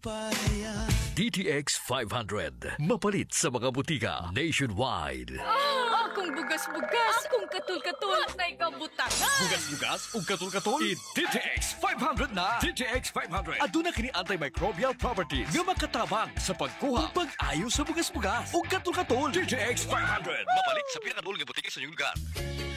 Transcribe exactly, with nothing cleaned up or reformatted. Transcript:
D T X five hundred. Mapalit sa mga butika nationwide. Ah, akong bugas-bugas, akong katul-katul, nay kabutangan. Bugas-bugas ug katul-katul. I-D T X five hundred na. D T X five hundred. Aduna kini antimicrobial properties nga makatabang sa pagkuha ug pag-ayo sa bugas-bugas ug katul-katul. D T X five hundred. Mapalit sa pinakadul nga butika sa inyong lugar.